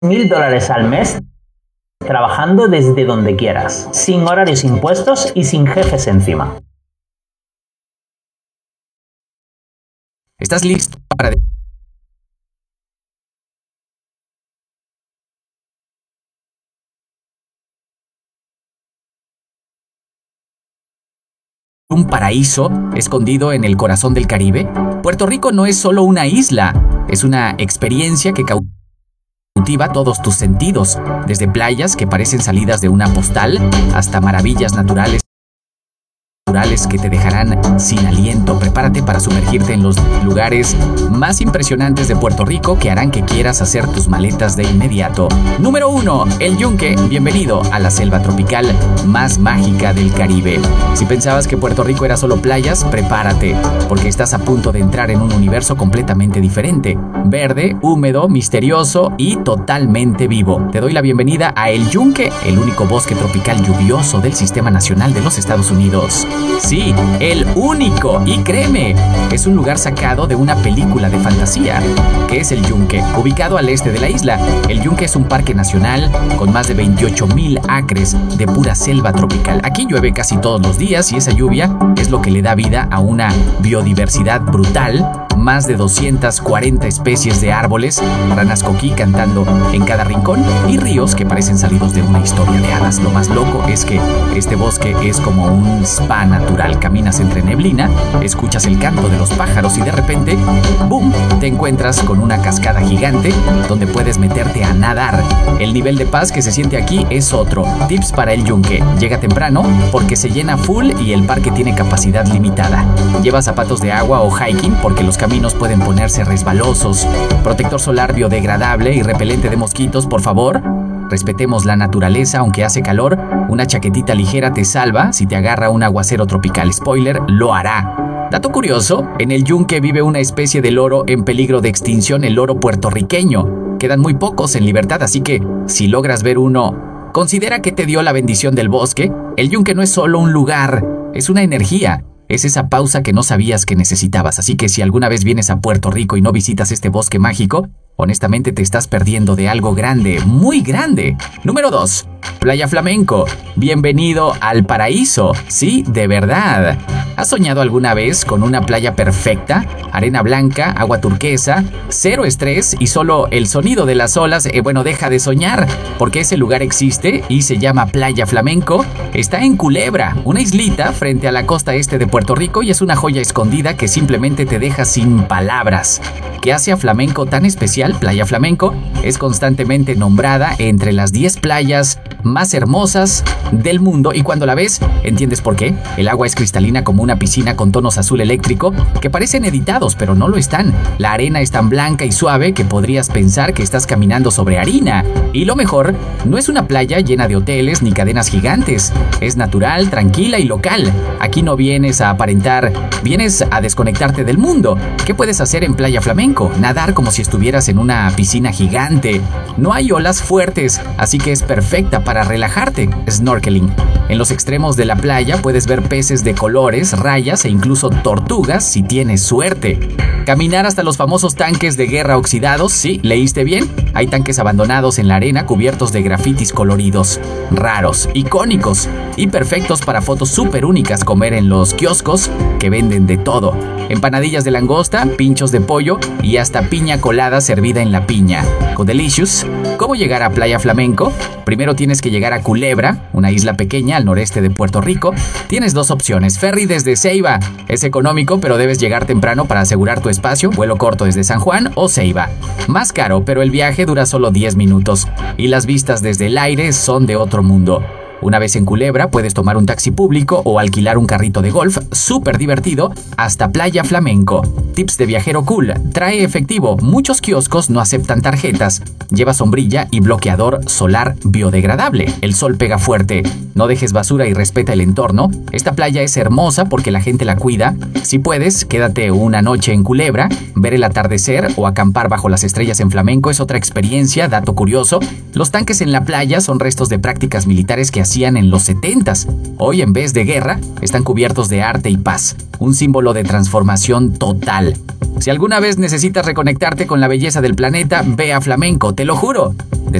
$1000 al mes trabajando desde donde quieras, sin horarios impuestos y sin jefes encima. ¿Estás listo para un paraíso escondido en el corazón del Caribe? Puerto Rico no es solo una isla, es una experiencia que cautiva todos tus sentidos, desde playas que parecen salidas de una postal hasta maravillas naturales que te dejarán sin aliento. Prepárate para sumergirte en los lugares más impresionantes de Puerto Rico que harán que quieras hacer tus maletas de inmediato. Número 1. El Yunque. Bienvenido a la selva tropical más mágica del Caribe. Si pensabas que Puerto Rico era solo playas, prepárate, porque estás a punto de entrar en un universo completamente diferente. Verde, húmedo, misterioso y totalmente vivo. Te doy la bienvenida a El Yunque, el único bosque tropical lluvioso del Sistema Nacional de los Estados Unidos. Sí, el único. Y créeme, es un lugar sacado de una película de fantasía. ¿Qué es el Yunque? Ubicado al este de la isla, el Yunque es un parque nacional con más de 28,000 acres de pura selva tropical. Aquí llueve casi todos los días y esa lluvia es lo que le da vida a una biodiversidad brutal. Más de 240 especies de árboles, ranas coquí cantando en cada rincón y ríos que parecen salidos de una historia de hadas. Lo más loco es que este bosque es como un spa natural. Caminas entre neblina, escuchas el canto de los pájaros y de repente, ¡boom!, te encuentras con una cascada gigante donde puedes meterte a nadar. El nivel de paz que se siente aquí es otro. Tips para el Yunque: llega temprano porque se llena full y el parque tiene capacidad limitada. Lleva zapatos de agua o hiking porque los caminos pueden ponerse resbalosos. Protector solar biodegradable y repelente de mosquitos, por favor. Respetemos la naturaleza, aunque hace calor. Una chaquetita ligera te salva si te agarra un aguacero tropical. Spoiler, lo hará. Dato curioso, en el Yunque vive una especie de loro en peligro de extinción, el loro puertorriqueño. Quedan muy pocos en libertad, así que si logras ver uno, considera que te dio la bendición del bosque. El Yunque no es solo un lugar, es una energía. Es esa pausa que no sabías que necesitabas. Así que si alguna vez vienes a Puerto Rico y no visitas este bosque mágico, honestamente te estás perdiendo de algo grande, muy grande. Número 2. Playa Flamenco. Bienvenido al paraíso. Sí, de verdad. ¿Has soñado alguna vez con una playa perfecta? Arena blanca, agua turquesa, cero estrés y solo el sonido de las olas. Bueno, deja de soñar, porque ese lugar existe y se llama Playa Flamenco. Está en Culebra, una islita frente a la costa este de Puerto Rico, y es una joya escondida que simplemente te deja sin palabras. ¿Qué hace a Flamenco tan especial? Playa Flamenco es constantemente nombrada entre las 10 playas más hermosas del mundo, y cuando la ves, entiendes por qué. El agua es cristalina como una piscina con tonos azul eléctrico que parecen editados, pero no lo están. La arena es tan blanca y suave que podrías pensar que estás caminando sobre harina. Y lo mejor, no es una playa llena de hoteles ni cadenas gigantes. Es natural, tranquila y local. Aquí no vienes a aparentar, vienes a desconectarte del mundo. ¿Qué puedes hacer en Playa Flamenco? Nadar como si estuvieras en una piscina gigante. No hay olas fuertes, así que es perfecta para relajarte. Snorkeling. En los extremos de la playa puedes ver peces de colores, rayas e incluso tortugas si tienes suerte. Caminar hasta los famosos tanques de guerra oxidados. Sí, leíste bien. Hay tanques abandonados en la arena cubiertos de grafitis coloridos, raros, icónicos y perfectos para fotos súper únicas. Comer en los kioscos que venden de todo: empanadillas de langosta, pinchos de pollo y hasta piña colada servida en la piña. Codelicious. ¿Cómo llegar a Playa Flamenco? Primero tienes que llegar a Culebra, una isla pequeña al noreste de Puerto Rico. Tienes dos opciones: ferry desde Ceiba. Es económico, pero debes llegar temprano para asegurar tu espacio. Vuelo corto desde San Juan o Ceiba. Más caro, pero el viaje dura solo 10 minutos. Y las vistas desde el aire son de otro mundo. Una vez en Culebra, puedes tomar un taxi público o alquilar un carrito de golf, súper divertido, hasta Playa Flamenco. Tips de viajero cool: trae efectivo, muchos kioscos no aceptan tarjetas, lleva sombrilla y bloqueador solar biodegradable. El sol pega fuerte, no dejes basura y respeta el entorno. Esta playa es hermosa porque la gente la cuida. Si puedes, quédate una noche en Culebra. Ver el atardecer o acampar bajo las estrellas en Flamenco es otra experiencia. Dato curioso: los tanques en la playa son restos de prácticas militares que hacían en los 70s. Hoy, en vez de guerra, están cubiertos de arte y paz, un símbolo de transformación total. Si alguna vez necesitas reconectarte con la belleza del planeta, ve a Flamenco, te lo juro.